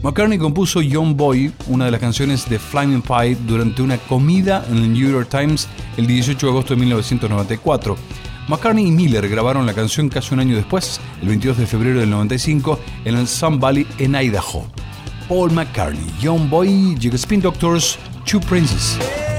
McCartney compuso Young Boy, una de las canciones de Flaming Pie, durante una comida en el New York Times el 18 de agosto de 1994. McCartney y Miller grabaron la canción casi un año después, el 22 de febrero del 95, en el Sun Valley en Idaho. Paul McCartney, Young Boy, llega Spin Doctors, Two Princes.